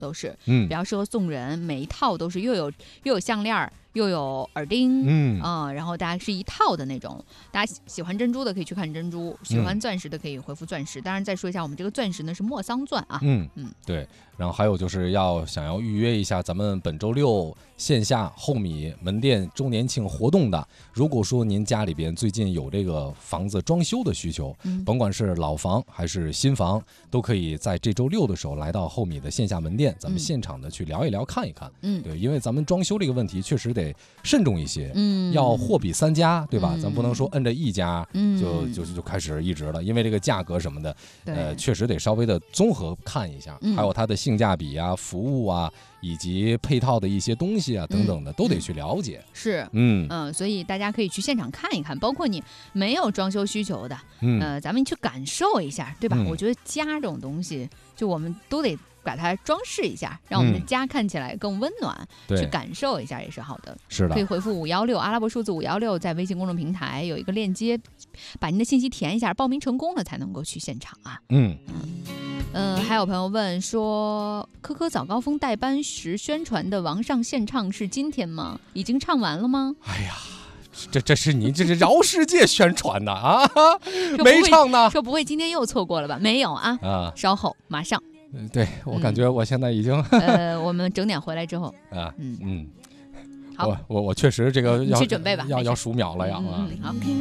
都是，比较适合送人，每一套都是又有项链又有耳钉，然后大家是一套的那种。大家喜欢珍珠的可以去看珍珠，喜欢钻石的可以回复钻石。当然再说一下，我们这个钻石呢是莫桑钻啊。 对。然后还有就是想要预约一下咱们本周六线下厚米门店周年庆活动的，如果说您家里边最近有这个房子装修的需求，甭管是老房还是新房，都可以在这周六的时候来到厚米的线下门店，咱们现场的去聊一聊看一看。对，因为咱们装修这个问题确实得慎重一些，要货比三家，对吧？咱不能说摁着一家就开始一直了，因为这个价格什么的，确实得稍微的综合看一下，还有它的性价比啊、服务啊，以及配套的一些东西啊等等的，都得去了解。 是，所以大家可以去现场看一看，包括你没有装修需求的，咱们去感受一下，对吧？我觉得家这种东西，就我们都得把它装饰一下，让我们的家看起来更温暖，去感受一下也是好的。 是的， 可以回复516阿拉伯数字516，在微信公众平台有一个链接，把您的信息填一下，报名成功了才能够去现场啊。还有朋友问说，科科早高峰代班时宣传的王上献唱是今天吗？已经唱完了吗？ 哎呀，这是你这是饶世界宣传的啊，没唱呢。 说不会今天又错过了吧？没有啊，稍后马上。 对，我感觉我现在已经我们整点回来之后好，我确实这个要去准备吧， 要数秒了呀。 好。